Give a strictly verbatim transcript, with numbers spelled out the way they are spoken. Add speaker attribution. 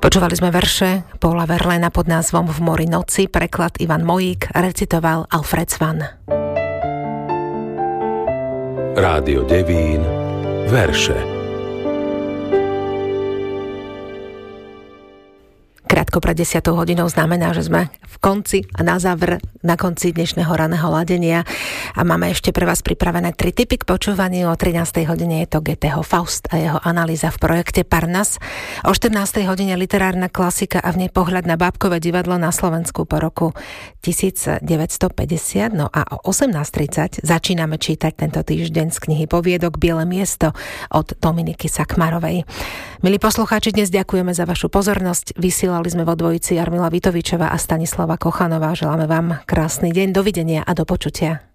Speaker 1: Počúvali sme verše Paula Verlaina pod názvom V mori noci, preklad Ivan Mojík, recitoval Alfred Svan.
Speaker 2: Rádio Devín, verše.
Speaker 1: Krátko pred desiatou hodinou znamená, že sme v konci a na záver, na konci dnešného raného ladenia a máme ešte pre vás pripravené tri tipy k počúvaniu. O trinástej hodine je to Goetheho Faust a jeho analýza v projekte Parnas. O štrnástej hodine literárna klasika a v nej pohľad na bábkové divadlo na Slovensku po roku devätnásťstopäťdesiat. No a o osemnásť tridsať začíname čítať tento týždeň z knihy poviedok Biele miesto od Dominiky Sakmarovej. Milí poslucháči, dnes ďakujeme za vašu pozornosť. Vysielali sme vo dvojici Jarmila Vitovičová a Stanislava Kochanová. Želáme vám krásny deň, dovidenia a do počutia.